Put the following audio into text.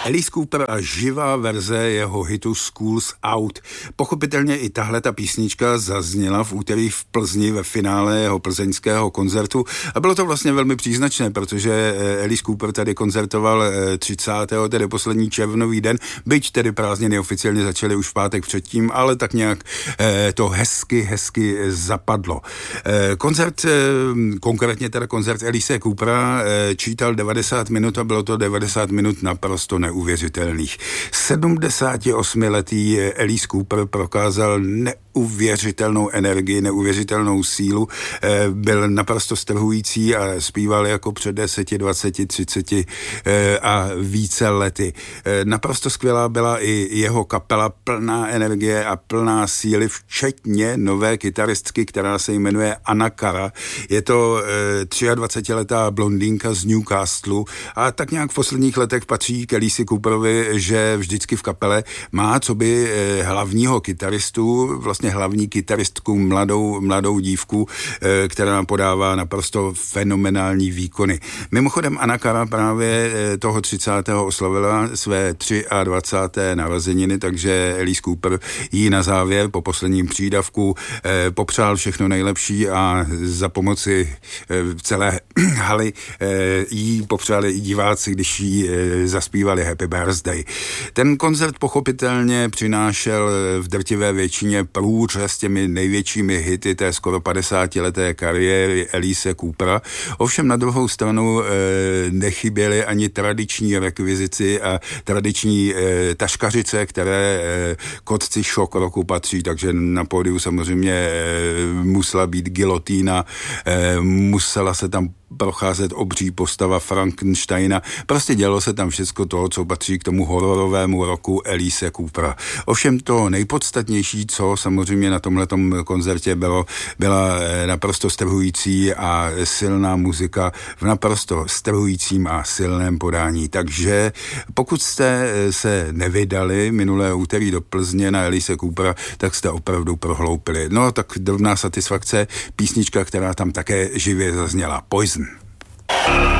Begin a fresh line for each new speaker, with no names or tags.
Alice Cooper a živá verze jeho hitu School's Out. Pochopitelně i tahle ta písnička zazněla v úterý v Plzni ve finále jeho plzeňského koncertu a bylo to vlastně velmi příznačné, protože Alice Cooper tady koncertoval 30. tedy poslední červnový den, byť tedy prázdniny oficiálně začaly už v pátek předtím, ale tak nějak to hezky zapadlo. Koncert, konkrétně teda koncert Alice Coopera čítal 90 minut a bylo to 90 minut naprosto neuvěřitelných. 78letý Alice Cooper prokázal neuvěřitelnou energii, neuvěřitelnou sílu, byl naprosto strhující a zpíval jako před 10, 20, 30 a více lety. Naprosto skvělá byla i jeho kapela, plná energie a plná síly, včetně nové kytaristky, která se jmenuje Anna Cara. Je to 23letá blondýnka z Newcastlu a tak nějak v posledních letech patří k Alice Cooperovi, že vždycky v kapele má coby hlavního kytaristu, vlastně hlavní kytaristku, mladou dívku, která podává naprosto fenomenální výkony. Mimochodem Anna Cara právě toho 30. oslavila své 23. narozeniny, takže Alice Cooper jí na závěr po posledním přídavku popřál všechno nejlepší a za pomoci celé haly jí popřáli i diváci, když jí zaspívali Happy Birthday. Ten koncert pochopitelně přinášel v drtivé většině průřez těmi největšími hity té skoro 50leté kariéry Alice Coopera. Ovšem na druhou stranu nechyběly ani tradiční rekvizici a tradiční taškařice, které k otci shock roku patří, takže na pódiu samozřejmě musela být gilotína, musela se tam procházet obří postava Frankensteina. Prostě dělo se tam všechno to, co patří k tomu hororovému roku Alice Coopera. Ovšem to nejpodstatnější, co samozřejmě na tomhletom koncertě byla naprosto strhující a silná muzika v naprosto strhujícím a silném podání. Takže pokud jste se nevydali minulé úterý do Plzně na Alice Coopera, tak jste opravdu prohloupili. No tak drobná satisfakce, písnička, která tam také živě zazněla. Poison.